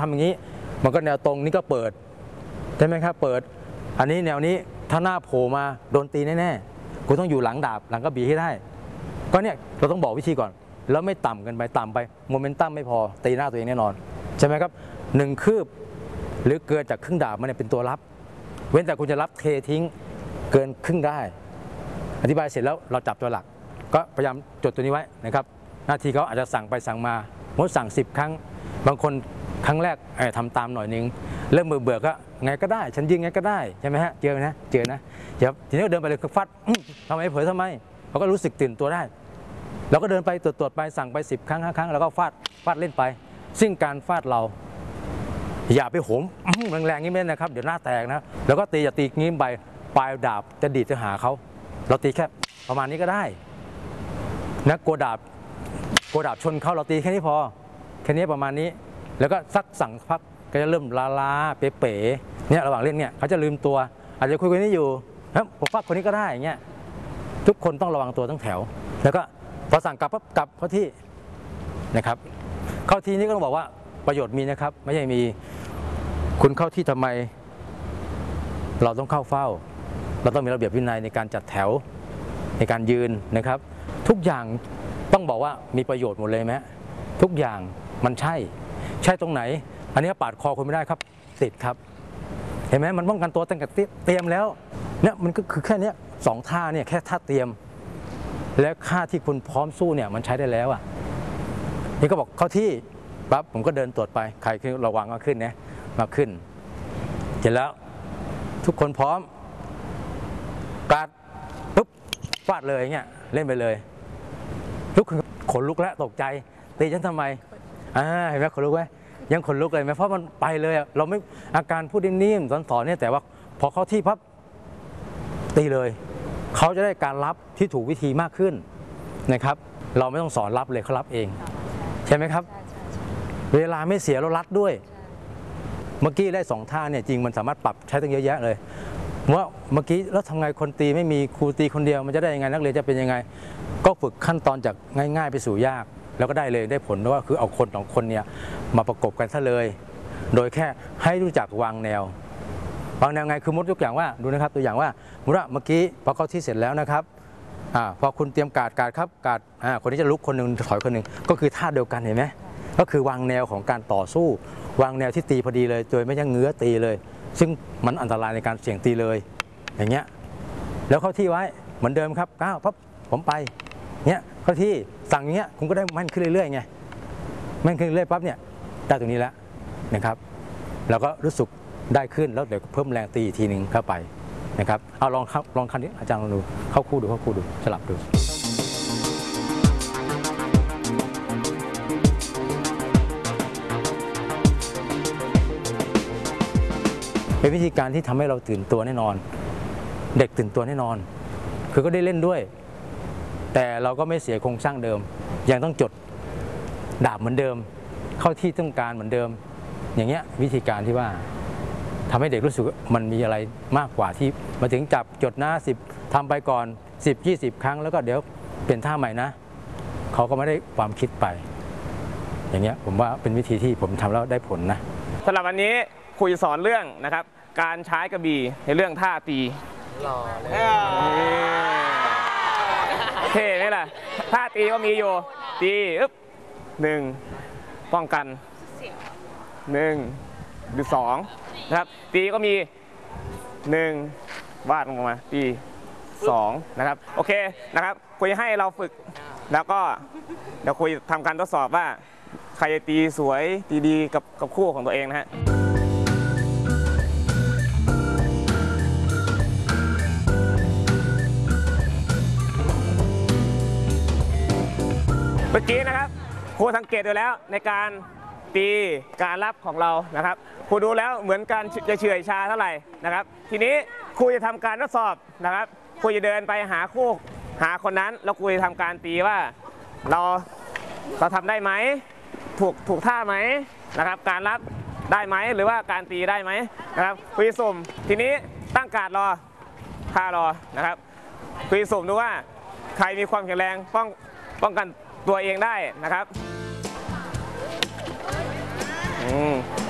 ำอย่างนี้มันก็แนวตรงนี่ก็เปิดใช่ไหมครับเปิดอันนี้แนวนี้ถ้าหน้าโผล่มาโดนตีแน่ๆคุณต้องอยู่หลังดาบหลังกระบี่ให้ได้ก็เนี่ยเราต้องบอกวิธีก่อนแล้วไม่ต่ำกันไปต่ำไปโมเมนตัมไม่พอตีหน้าตัวเองแน่นอนใช่ไหมครับ1 คืบหรือเกินจากครึ่งดาบมันเนี่ยเป็นตัวรับเว้นแต่คุณจะรับเททิ้งเกินครึ่งได้อธิบายเสร็จแล้วเราจับตัวหลักก็พยายามจดตัวนี้ไว้นะครับหน้าที่เขาอาจจะสั่งไปสั่งมาสมมติสั่ง10 ครั้งบางคนครั้งแรกทำตามหน่อยนึงเริ่มเบื่อก็ไงก็ได้ฉันยิงไงก็ได้ใช่ไหมฮะเจอนะครับทีนี้ก็เดินไปเลยฟัดทำไมเผลอทำไมเขาก็รู้สึกตื่นตัวได้เราก็เดินไปตรวจไปสั่งไป10 ครั้ง5 ครั้งแล้วก็ฟาดเล่นไปซึ่งการฟาดเราอย่าไปโหมแรงๆงี้ไม่ได้นะครับเดี๋ยวหน้าแตกนะแล้วก็ตีอย่าตีงี้ไปปลายดาบจะดีดจะหาเขาเราตีแค่ประมาณนี้ก็ได้นะโกดาบชนเขาเราตีแค่นี้พอแค่นี้ประมาณนี้แล้วก็สักสั่งพักก็จะเริ่มลาเป๋เนี่ยระหว่างเล่นเนี่ยเขาจะลืมตัวอาจจะคุยกันนี้อยู่ครับผมฟักคนนี้ก็ได้อย่างเงี้ยทุกคนต้องระวังตัวทั้งแถวแล้วก็พอสั่งกลับปั๊บกลับเข้าที่นะครับเข้าที่นี้ก็ต้องบอกว่าประโยชน์มีนะครับไม่ใช่มีคุณเข้าที่ทำไมเราต้องเข้าเฝ้าเราต้องมีระเบียบวินัยในการจัดแถวในการยืนนะครับทุกอย่างต้องบอกว่ามีประโยชน์หมดเลยไหมทุกอย่างมันใช่ตรงไหนอันนี้ปาดคอคนไม่ได้ครับติดครับเห็นไหมมันป้องกันตัวตั้งแต่เตรียมแล้วเนี่ยมันก็คือแค่นี้2 ท่าเนี่ยแค่ท่าเตรียมและค่าที่คุณพร้อมสู้เนี่ยมันใช้ได้แล้วอ่ะนี่ก็บอกเข้าที่ปั๊บผมก็เดินตรวจไปใครคือระวังก็ขึ้นนะมาขึ้นเสร็จแล้วทุกคนพร้อมการปุ๊บฟาดเลยเงี้ยเล่นไปเลยทุกคนขนลุกแล้วตกใจตีฉันทำไมเห็นไหมขนลุกไหมยังขนลุกเลยไหมเพราะมันไปเลยเราไม่อาการพูดนิ่มๆสอนเนี่ยแต่ว่าพอเข้าที่ปั๊บตีเลยเขาจะได้การรับที่ถูกวิธีมากขึ้นนะครับเราไม่ต้องสอนรับเลยเขารับเองใช่ไหมครับเวลาไม่เสียเรารัดด้วยเมื่อกี้ได้2 ท่าเนี่ยจริงมันสามารถปรับใช้ตั้งเยอะแยะเลยว่าเมื่อกี้แล้วทำไงคนตีไม่มีครูตีคนเดียวมันจะได้ยังไงนักเรียนจะเป็นยังไงก็ฝึกขั้นตอนจากง่ายๆไปสู่ยากแล้วก็ได้เลยได้ผลว่าคือเอาคน2 คนเนี่ยมาประกบกันซะเลยโดยแค่ให้รู้จักวางแนวไงคือมดยกอย่างว่าดูนะครับตัวอย่างว่าเมื่อกี้พอเข้าที่เสร็จแล้วนะครับพอคุณเตรียมการครับการคนที่จะลุกคนหนึ่งถอยคนหนึ่งก็คือท่าเดียวกันเห็นไหมก็คือวางแนวของการต่อสู้วางแนวที่ตีพอดีเลยโดยไม่ยังเงื้อตีเลยซึ่งมันอันตรายในการเสี่ยงตีเลยอย่างเงี้ยแล้วเข้าที่ไว้เหมือนเดิมครับก้าวปั๊บผมไปเนี้ยเข้าที่สั่งอย่างเงี้ยคุณก็ได้แม่นขึ้นเรื่อยๆไงแม่นขึ้นเรื่อยปั๊บเนี่ยได้ตรงนี้แล้วนะครับเราก็รู้สึกได้ขึ้นแล้วเดี๋ยวเพิ่มแรงตีอีกทีหนึ่งเข้าไปนะครับเอาลองคันนี้อาจารย์ลองดูเข้าคู่ดูสลับดูเป็นวิธีการที่ทำให้เราตื่นตัวแน่นอนเด็กตื่นตัวแน่นอนคือก็ได้เล่นด้วยแต่เราก็ไม่เสียโครงสร้างเดิมยังต้องจดดาบเหมือนเดิมเข้าที่ต้องการเหมือนเดิมอย่างเงี้ยวิธีการที่ว่าทำให้เด็กรู้สึกมันมีอะไรมากกว่าที่มาถึงจับจดหน้า10ทำไปก่อน10-20 ครั้งแล้วก็เดี๋ยวเปลี่ยนท่าใหม่นะเขาก็ไม่ได้ความคิดไปอย่างเงี้ยผมว่าเป็นวิธีที่ผมทำแล้วได้ผลนะสำหรับวันนี้ครูจะสอนเรื่องนะครับการใช้กระบี่ในเรื่องท่าตีหล่อเลยเท่ไหมล่ะท่าตีก็มีอยู่ตี1ป้องกัน1หรือ2นะครับตีก็มี1วาดลงมาตี2นะครับโอเคนะครับคุยให้เราฝึกแล้วก็เดี๋ยวคุยทำการทดสอบว่าใครจะตีสวยตีดีกับคู่ของตัวเองนะฮะเมื่อกี้นะครับครูสังเกตดูแล้วในการตีการรับของเรานะครับครูดูแล้วเหมือนการจะเฉื่อยชาเท่าไหร่นะครับทีนี้ครูจะทำการทดสอบนะครับครูจะเดินไปหาคู่หาคนนั้นแล้วครูจะทำการตีว่าเราทำได้ไหมถูกท่าไหมนะครับการรับได้ไหมหรือว่าการตีได้ไหมนะครับครูจะสุ่มทีนี้ตั้งการรอท่ารอนะครับครูจะสุ่มดูว่าใครมีความแข็งแรงป้องกันตัวเองได้นะครับ